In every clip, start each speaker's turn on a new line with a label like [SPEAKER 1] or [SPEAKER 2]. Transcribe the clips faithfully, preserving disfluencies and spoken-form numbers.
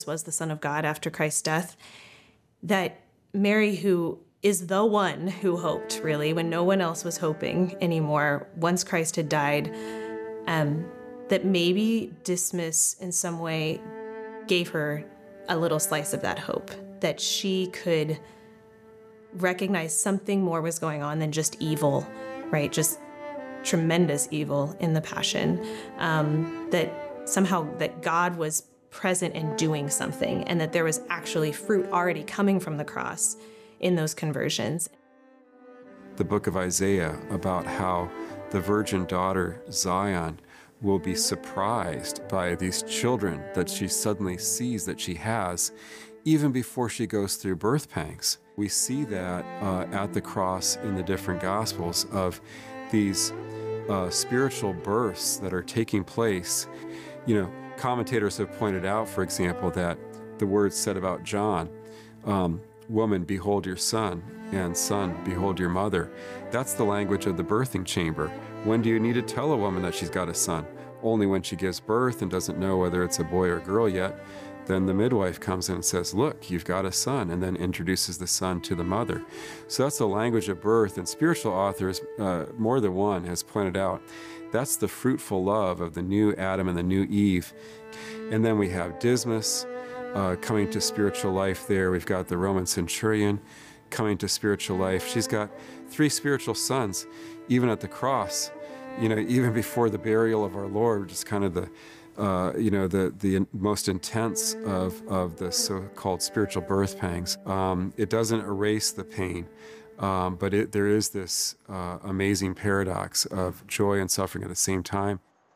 [SPEAKER 1] was the Son of God after Christ's death, that Mary, who is the one who hoped, really, when no one else was hoping anymore, once Christ had died, um, that maybe Dismas in some way gave her a little slice of that hope, that she could recognize something more was going on than just evil, right? Just tremendous evil in the Passion, um, that somehow that God was present and doing something, and that there was actually fruit already coming from the cross in those conversions.
[SPEAKER 2] The book of Isaiah about how the virgin daughter Zion will be surprised by these children that she suddenly sees that she has, even before she goes through birth pangs. We see that uh, at the cross in the different Gospels of these uh, spiritual births that are taking place. You know, commentators have pointed out, for example, that the words said about John, um, woman, behold your son, and son, behold your mother. That's the language of the birthing chamber. When do you need to tell a woman that she's got a son? Only when she gives birth and doesn't know whether it's a boy or girl yet. Then the midwife comes in and says, look, you've got a son, and then introduces the son to the mother. So that's the language of birth, and spiritual authors, uh, more than one, has pointed out that's the fruitful love of the new Adam and the new Eve. And then we have Dismas uh, coming to spiritual life there. We've got the Roman centurion coming to spiritual life. She's got three spiritual sons, even at the cross, you know, even before the burial of our Lord, which is kind of the Uh, you know, the, the most intense of, of the so-called spiritual birth pangs. Um, it doesn't erase the pain, um, but it, there is this uh, amazing paradox of joy and suffering at the same time.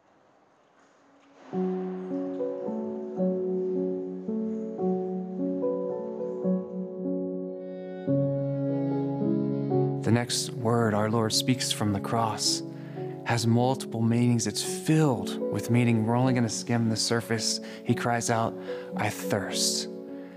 [SPEAKER 3] The next word our Lord speaks from the cross has multiple meanings. It's filled with meaning. We're only going to skim the surface. He cries out, I thirst.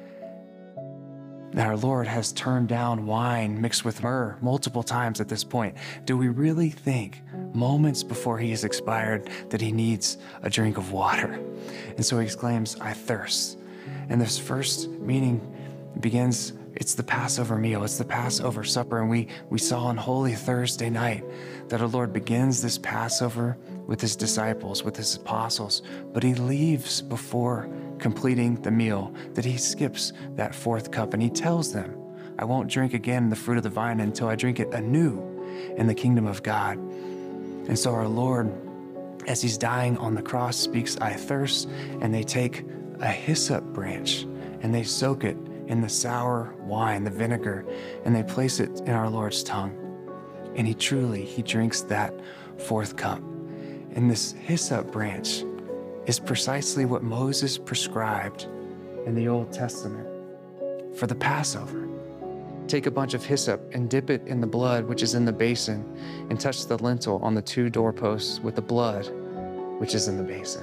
[SPEAKER 3] That our Lord has turned down wine mixed with myrrh multiple times at this point. Do we really think, moments before he has expired, that he needs a drink of water? And so he exclaims, I thirst. And this first meaning begins, it's the Passover meal, it's the Passover supper. And we, we saw on Holy Thursday night that our Lord begins this Passover with his disciples, with his apostles, but he leaves before completing the meal, that he skips that fourth cup, and he tells them, I won't drink again the fruit of the vine until I drink it anew in the kingdom of God. And so our Lord, as he's dying on the cross, speaks, I thirst, and they take a hyssop branch and they soak it in the sour wine, the vinegar, and they place it in our Lord's tongue. And he truly, he drinks that fourth cup. And this hyssop branch is precisely what Moses prescribed in the Old Testament for the Passover. Take a bunch of hyssop and dip it in the blood which is in the basin, and touch the lintel on the two doorposts with the blood which is in the basin.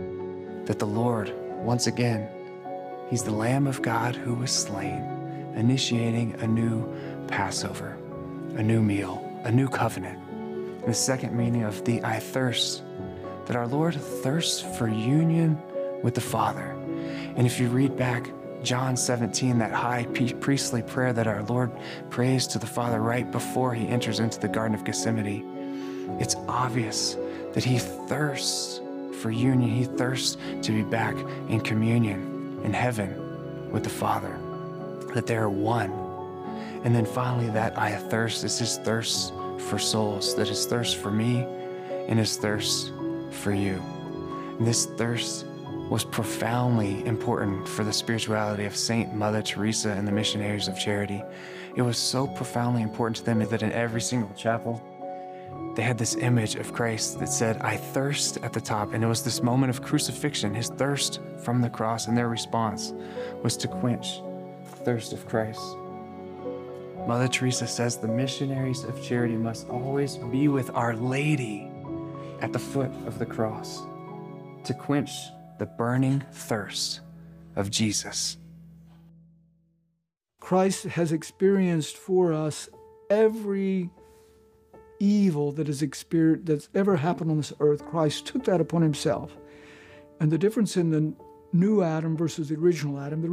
[SPEAKER 3] That the Lord, once again, he's the Lamb of God who was slain, initiating a new Passover, a new meal, a new covenant. And the second meaning of the I thirst, that our Lord thirsts for union with the Father. And if you read back John seventeen, that high priestly prayer that our Lord prays to the Father right before he enters into the Garden of Gethsemane, it's obvious that he thirsts for union. He thirsts to be back in communion in heaven with the Father, that they are one. And then finally, that I thirst is his thirst for souls, that his thirst for me and his thirst for you. And this thirst was profoundly important for the spirituality of Saint Mother Teresa and the Missionaries of Charity. It was so profoundly important to them that in every single chapel, they had this image of Christ that said, I thirst at the top. And it was this moment of crucifixion, his thirst from the cross, and their response was to quench the thirst of Christ. Mother Teresa says the Missionaries of Charity must always be with Our Lady at the foot of the cross to quench the burning thirst of Jesus.
[SPEAKER 4] Christ has experienced for us every evil that is experienced, that's ever happened on this earth. Christ took that upon himself. And the difference in the new Adam versus the original Adam. The